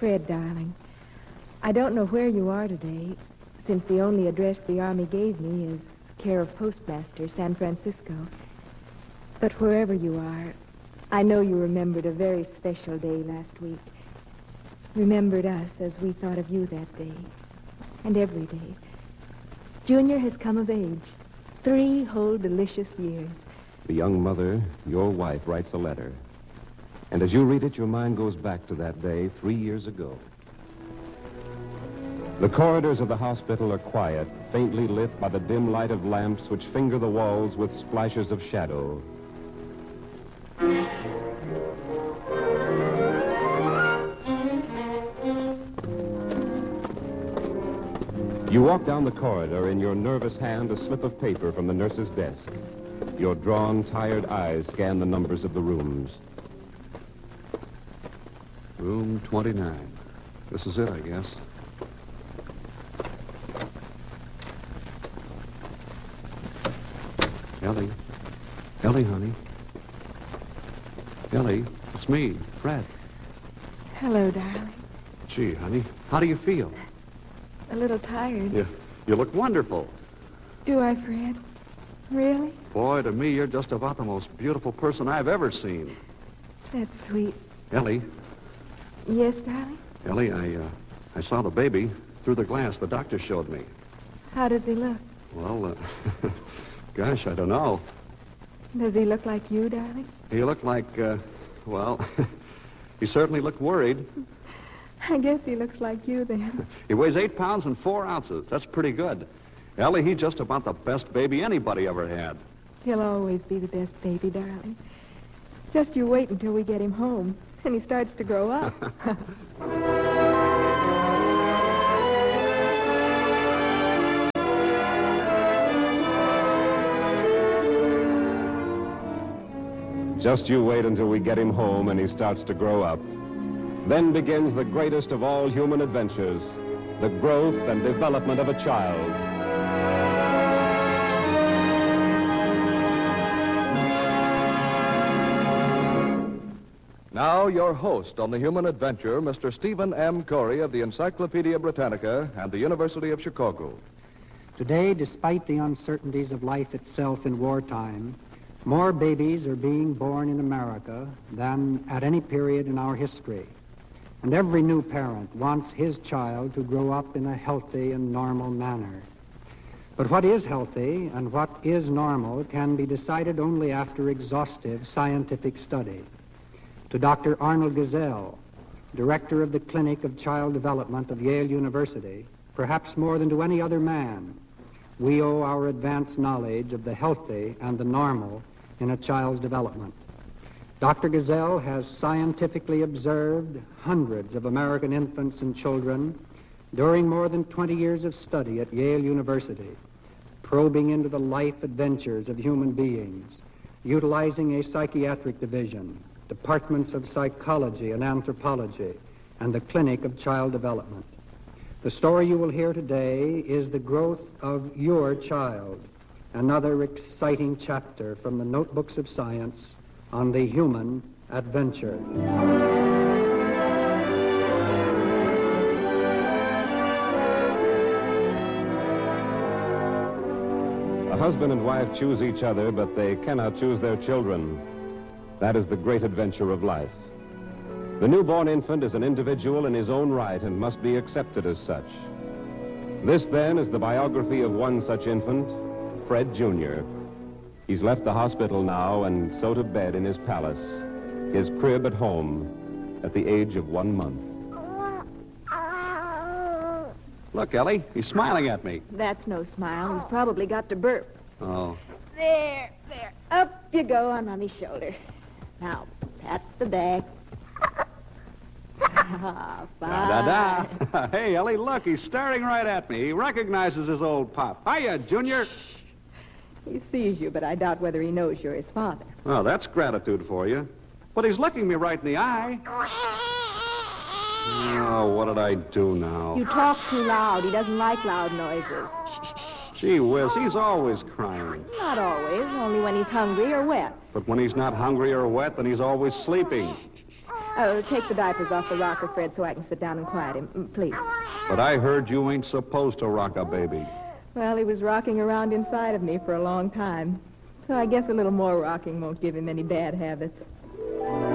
Fred, darling. I don't know where you are today, since the only address the Army gave me is care of Postmaster, San Francisco. But wherever you are, I know you remembered a very special day last week. Remembered us as we thought of you that day, and every day. Junior has come of age. 3 whole delicious years. The young mother, your wife, writes a letter. And as you read it, your mind goes back to that day 3 years ago. The corridors of the hospital are quiet, faintly lit by the dim light of lamps which finger the walls with splashes of shadow. You walk down the corridor, in your nervous hand a slip of paper from the nurse's desk. Your drawn, tired eyes scan the numbers of the rooms. Room 29. This is it, I guess. Ellie. Ellie, honey. Ellie, it's me, Fred. Hello, darling. Gee, honey, how do you feel? A little tired. You look wonderful. Do I, Fred? Really? Boy, to me, you're just about the most beautiful person I've ever seen. That's sweet. Ellie. Yes, darling? Ellie, I saw the baby through the glass the doctor showed me. How does he look? Well, gosh, I don't know. Does he look like you, darling? He looked like, well, he certainly looked worried. I guess he looks like you, then. He weighs 8 pounds and 4 ounces. That's pretty good. Ellie, he's just about the best baby anybody ever had. He'll always be the best baby, darling. Just you wait until we get him home, and he starts to grow up. Just you wait until we get him home and he starts to grow up. Then begins the greatest of all human adventures, the growth and development of a child. Now, your host on the human adventure, Mr. Stephen M. Corey of the Encyclopedia Britannica and the University of Chicago. Today, despite the uncertainties of life itself in wartime, more babies are being born in America than at any period in our history. And every new parent wants his child to grow up in a healthy and normal manner. But what is healthy and what is normal can be decided only after exhaustive scientific study. To Dr. Arnold Gesell, director of the Clinic of Child Development of Yale University, perhaps more than to any other man, we owe our advanced knowledge of the healthy and the normal in a child's development. Dr. Gesell has scientifically observed hundreds of American infants and children during more than 20 years of study at Yale University, probing into the life adventures of human beings, utilizing a psychiatric division, departments of psychology and anthropology, and the Clinic of Child Development. The story you will hear today is the growth of your child, another exciting chapter from the notebooks of science on the human adventure. A husband and wife choose each other, but they cannot choose their children. That is the great adventure of life. The newborn infant is an individual in his own right and must be accepted as such. This, then, is the biography of one such infant, Fred Jr. He's left the hospital now and so to bed in his palace, his crib at home, at the age of 1 month. Look, Ellie, he's smiling at me. That's no smile. He's probably got to burp. Oh. There. Up you go on Mommy's shoulder. Now, pat the back. Ah, fine. Da-da-da. Hey, Ellie, look, he's staring right at me. He recognizes his old pop. Hiya, Junior. He sees you, but I doubt whether he knows you're his father. Well, that's gratitude for you. But he's looking me right in the eye. Oh, what did I do now? You talk too loud. He doesn't like loud noises. Gee whiz, he's always crying. Not always, only when he's hungry or wet. But when he's not hungry or wet, then he's always sleeping. Oh, take the diapers off the rocker, Fred, so I can sit down and quiet him. Please. But I heard you ain't supposed to rock a baby. Well, he was rocking around inside of me for a long time. So I guess a little more rocking won't give him any bad habits.